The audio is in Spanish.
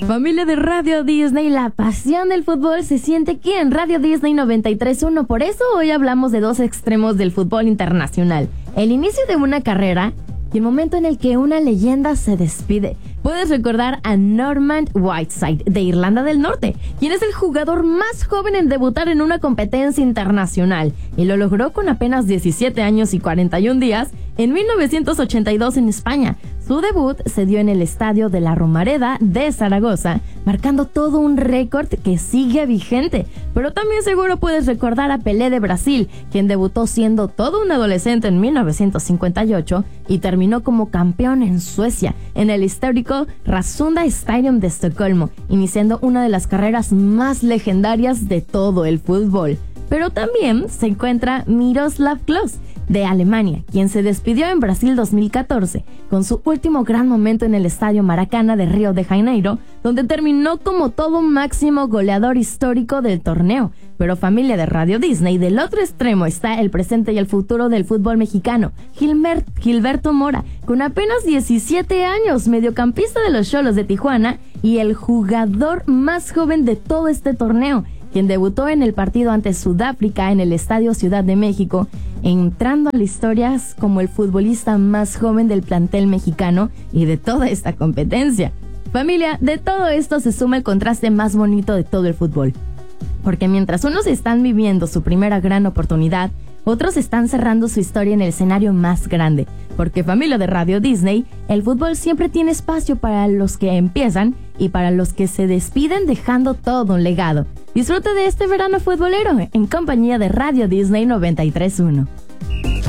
Familia de Radio Disney, la pasión del fútbol se siente aquí en Radio Disney 93.1. Por eso hoy hablamos de dos extremos del fútbol internacional. El inicio de una carrera y el momento en el que una leyenda se despide. Puedes recordar a Norman Whiteside de Irlanda del Norte, quien es el jugador más joven en debutar en una competencia internacional y lo logró con apenas 17 años y 41 días en 1982 en España. Su debut se dio en el estadio de la Romareda de Zaragoza, marcando todo un récord que sigue vigente. Pero también seguro puedes recordar a Pelé de Brasil, quien debutó siendo todo un adolescente en 1958 y terminó como campeón en Suecia, en el histórico Rasunda Stadium de Estocolmo, iniciando una de las carreras más legendarias de todo el fútbol. Pero también se encuentra Miroslav Klose, de Alemania, quien se despidió en Brasil 2014 con su último gran momento en el Estadio Maracanã de Río de Janeiro, donde terminó como todo un máximo goleador histórico del torneo. Pero familia de Radio Disney, del otro extremo está el presente y el futuro del fútbol mexicano, Gilberto Mora, con apenas 17 años, mediocampista de los Xolos de Tijuana y el jugador más joven de todo este torneo, quien debutó en el partido ante Sudáfrica en el Estadio Ciudad de México, entrando a la historia como el futbolista más joven del plantel mexicano y de toda esta competencia. Familia, de todo esto se suma el contraste más bonito de todo el fútbol. Porque mientras unos están viviendo su primera gran oportunidad, otros están cerrando su historia en el escenario más grande. Porque familia de Radio Disney, el fútbol siempre tiene espacio para los que empiezan y para los que se despiden dejando todo un legado. Disfrute de este verano futbolero en compañía de Radio Disney 93.1.